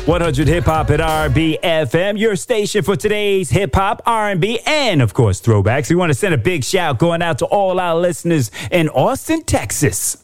100 Hip Hop at R&B FM, your station for today's hip hop, R&B, and of course throwbacks. We want to send a big shout going out to all our listeners in Austin, Texas.